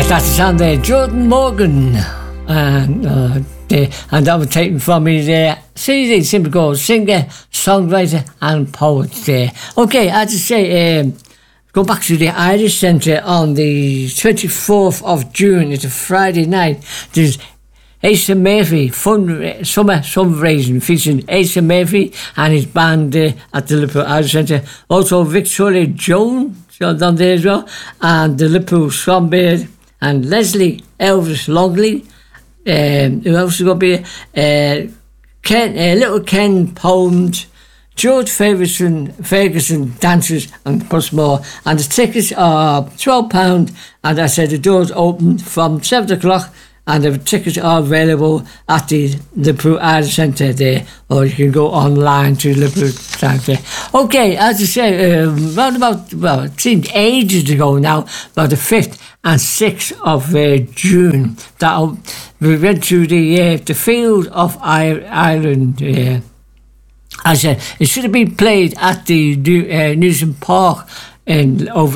That's the sound there, Jordan Morgan, and that was taken from his CD, simply called Singer, Songwriter and Poet there. Okay, as I say, go back to the Irish Centre on the 24th of June. It's a Friday night. There's Asa Murphy, summer fundraising featuring Asa Murphy and his band at the Liverpool Irish Centre. Also Victoria Jones down there as well, and the Liverpool Swanbird, and Leslie Elvis Longley. Who else is going to be? Little Ken Poems, George Ferguson dancers, and plus more. And the tickets are £12, and I said the doors open from 7 o'clock. And the tickets are available at the Liverpool Irish Centre there, or you can go online to Liverpool Centre. Okay, as I say, it seemed ages ago now, about the 5th and 6th of June, that we went to the Field of Ireland. As I said, it should have been played at the Newsom Park over